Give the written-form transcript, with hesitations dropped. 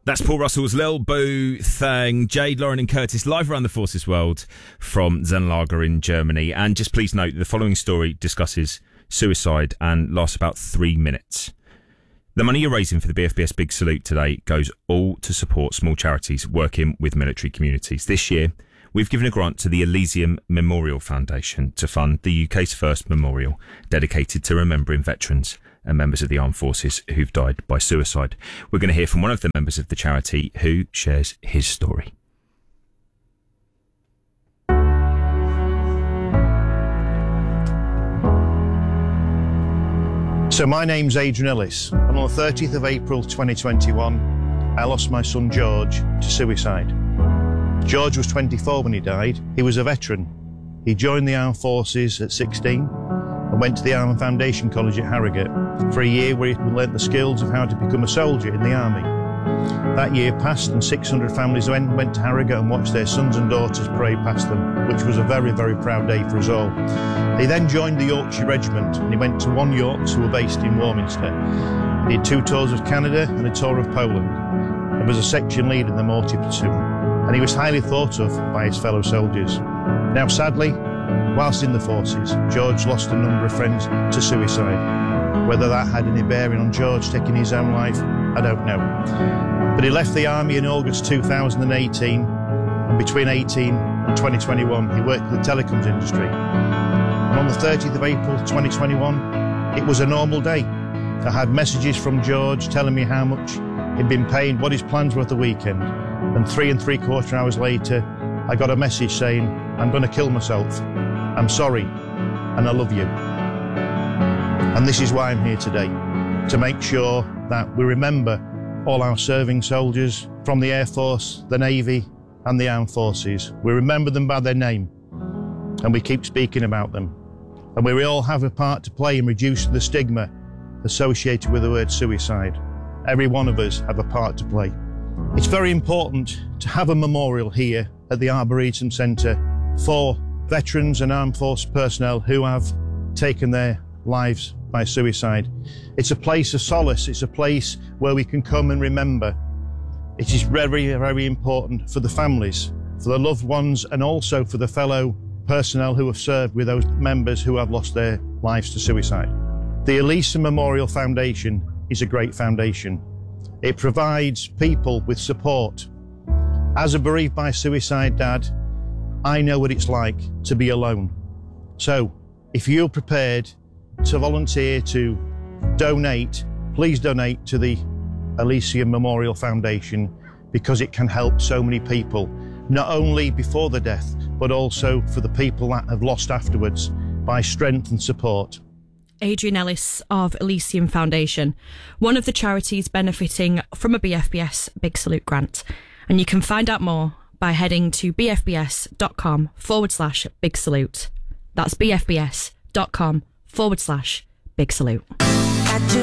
That's Paul Russell's Lil Boo Thang, Jade, Lauren and Curtis live around the Forces World from Zenlager in Germany. And just please note the following story discusses suicide and lasts about 3 minutes. The money you're raising for the BFBS Big Salute today goes all to support small charities working with military communities. This year, we've given a grant to the Elysium Memorial Foundation to fund the UK's first memorial dedicated to remembering veterans and members of the armed forces who've died by suicide. We're going to hear from one of the members of the charity who shares his story. So my name's Adrian Ellis, and on the 30th of April 2021, I lost my son George to suicide. George was 24 when he died. He was a veteran. He joined the armed forces at 16 and went to the Army Foundation College at Harrogate for a year where he learnt the skills of how to become a soldier in the army. That year passed and 600 families went to Harrogate and watched their sons and daughters parade past them, which was a very, very proud day for us all. He then joined the Yorkshire Regiment and he went to 1 Yorks, who were based in Warminster. He did 2 tours of Canada and a tour of Poland and was a section leader in the Morty Platoon. And he was highly thought of by his fellow soldiers. Now sadly, whilst in the forces, George lost a number of friends to suicide. Whether that had any bearing on George taking his own life, I don't know. But he left the army in August 2018, and between 18 and 2021, he worked in the telecoms industry. And on the 30th of April 2021, it was a normal day. I had messages from George telling me how much he'd been paid, what his plans were for the weekend. And 3 3/4 hours later, I got a message saying, I'm going to kill myself. I'm sorry, and I love you. And this is why I'm here today, to make sure that we remember all our serving soldiers from the Air Force, the Navy and the Armed Forces. We remember them by their name and we keep speaking about them. And we all have a part to play in reducing the stigma associated with the word suicide. Every one of us have a part to play. It's very important to have a memorial here at the Arboretum Centre for veterans and armed force personnel who have taken their lives by suicide. It's a place of solace. It's a place where we can come and remember. It is very, very important for the families, for the loved ones, and also for the fellow personnel who have served with those members who have lost their lives to suicide. The Elysium Memorial Foundation is a great foundation. It provides people with support. As a bereaved by suicide dad, I know what it's like to be alone. So if you're prepared to volunteer to donate, please donate to the Elysium Memorial Foundation, because it can help so many people, not only before the death, but also for the people that have lost afterwards, by strength and support. Adrian Ellis of Elysium Foundation, one of the charities benefiting from a BFBS Big Salute grant. And you can find out more by heading to bfbs.com/Big Salute. That's bfbs.com/Big Salute.